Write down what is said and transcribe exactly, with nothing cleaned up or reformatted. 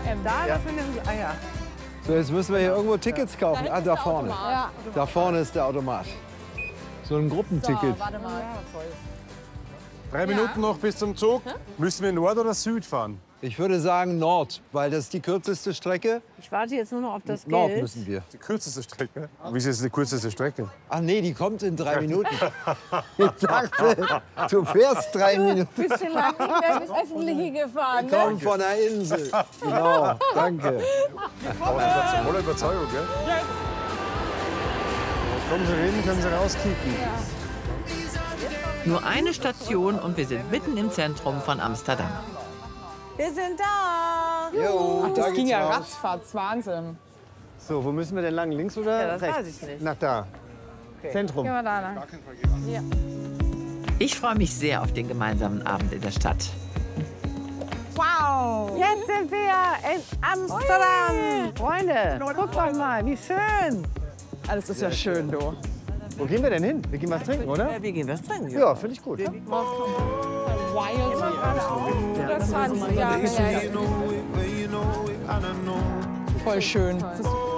Da, das sind die Eier. So, jetzt müssen wir hier irgendwo Tickets kaufen. Ah, da vorne. Ja. Da vorne ist der Automat. So ein Gruppenticket. Warte mal. Drei Minuten noch bis zum Zug. Müssen wir Nord oder Süd fahren? Ich würde sagen Nord, weil das ist die kürzeste Strecke. Ich warte jetzt nur noch auf das Nord Geld. müssen wir. Die kürzeste Strecke. Wie ist jetzt die kürzeste Strecke? Ach nee, die kommt in drei Minuten. Ich dachte, du fährst drei Minuten. Bisschen lang nicht mehr bis Öffentliche gefahren, ne? Komm von der Insel. Genau, danke. Aber das war voller Überzeugung, gell? Ja. Kommen Sie rein, können Sie rauskicken. Nur eine Station und wir sind mitten im Zentrum von Amsterdam. Wir sind da. Jo, Ach, da das ging geht's ja raus. ratzfatz, Wahnsinn. So, wo müssen wir denn lang? Links oder Ja, das rechts? weiß ich nicht. Nach da. Zentrum. Gehen wir da lang. Ja. Ich freue mich sehr auf den gemeinsamen Abend in der Stadt. Wow! Jetzt sind wir in Amsterdam. Freunde, guck doch mal, wie schön. Alles ist ja schön, du. Wo gehen wir denn hin? Wir gehen was trinken, oder? Wir gehen was trinken. Ja, finde ich gut. Das fand ich ja. Voll schön.